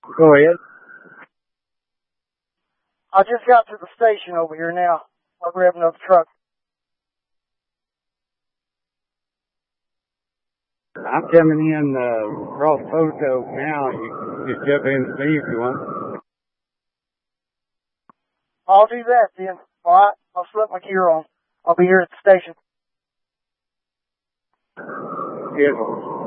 Go ahead. I just got to the station over here now. I'll grab another truck. I'm coming in across Post Oak now. You just jump in and see if you want. I'll do that then. All right. I'll slip my gear on. I'll be here at the station. Yes.